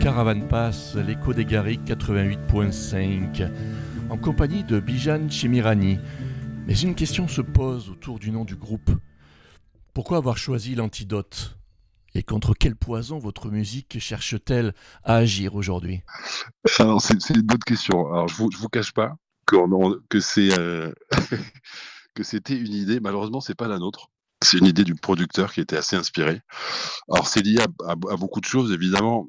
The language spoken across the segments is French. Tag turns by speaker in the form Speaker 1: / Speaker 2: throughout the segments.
Speaker 1: Caravane passe, l'écho des Garrigues 88.5, en compagnie de Bijan Chemirani. Mais une question se pose autour du nom du groupe. Pourquoi avoir choisi l'antidote ? Et contre quel poison votre musique cherche-t-elle à agir aujourd'hui ?
Speaker 2: Alors, c'est une bonne question. Alors, je vous cache pas que que c'était une idée. Malheureusement, c'est pas la nôtre. C'est une idée du producteur qui était assez inspiré. Alors, c'est lié à beaucoup de choses, évidemment.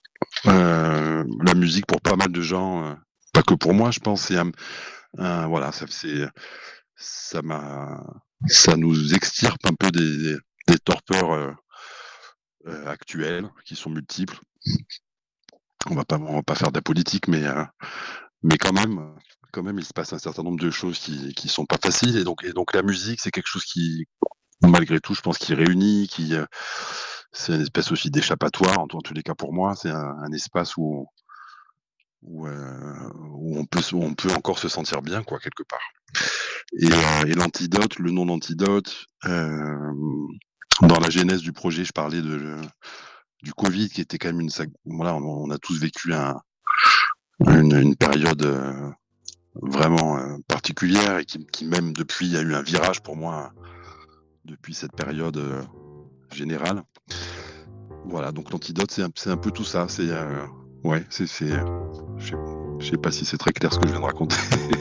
Speaker 2: La musique, pour pas mal de gens, pas que pour moi, je pense, voilà, ça nous extirpe un peu des torpeurs actuelles, qui sont multiples. On va pas faire de la politique, mais quand même, il se passe un certain nombre de choses qui sont pas faciles, et donc la musique, c'est quelque chose qui, malgré tout, je pense, qui réunit, c'est une espèce aussi d'échappatoire, en tous les cas pour moi, c'est un espace où on peut encore se sentir bien, quoi, quelque part. Et l'antidote, le nom d'antidote, dans la genèse du projet, je parlais du Covid, qui était quand même voilà, on a tous vécu une période vraiment particulière, et qui même depuis, il y a eu un virage pour moi depuis cette période générale. Voilà, donc l'antidote, c'est un peu tout ça. Ouais, je sais pas si c'est très clair ce que je viens de raconter.